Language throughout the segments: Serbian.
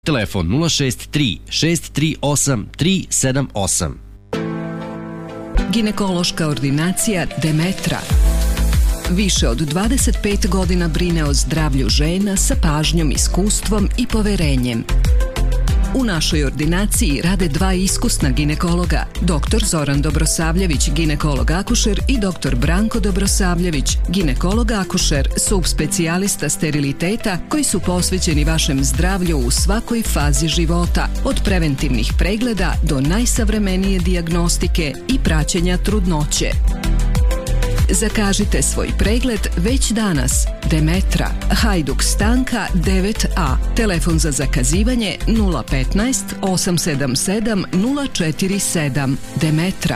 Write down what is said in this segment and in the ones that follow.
Telefon 063 638 378. Ginekološka ordinacija Demetra. Više od 25 godina brine o zdravlju žena sa pažnjom, iskustvom i poverenjem. U našoj ordinaciji rade dva iskusna ginekologa, dr. Zoran Dobrosavljević, ginekolog-akušer i dr. Branko Dobrosavljević, ginekolog-akušer, subspecijalista steriliteta koji su posvećeni vašem zdravlju u svakoj fazi života, od preventivnih pregleda do najsavremenije dijagnostike i praćenja trudnoće. Zakažite svoj pregled već danas. Demetra, Hajduk Stanka 9A. Telefon za zakazivanje 015 877 047. Demetra.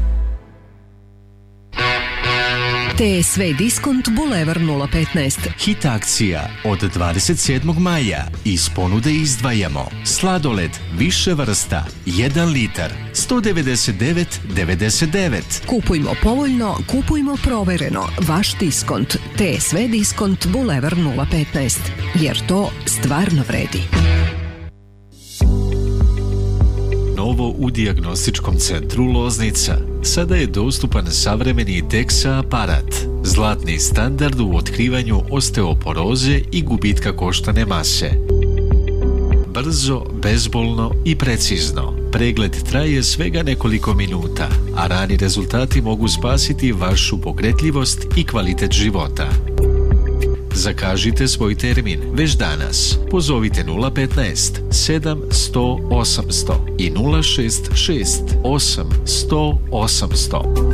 TSV Diskont Bulevar 015. Hit akcija od 27. maja. Iz ponude izdvajamo sladoled više vrsta 1 litar 199,99. Kupujmo povoljno, kupujmo provereno. Vaš diskont. TSV Diskont Bulevar 015. Jer to stvarno vredi. Novo u dijagnostičkom centru Loznica. Sada je dostupan savremeni DEXA aparat, zlatni standard u otkrivanju osteoporoze i gubitka koštane mase. Brzo, bezbolno i precizno. Pregled traje svega nekoliko minuta, a rani rezultati mogu spasiti vašu pokretljivost i kvalitet života. Zakažite svoj termin već danas. Pozovite 015 700 800 i 066 800 800.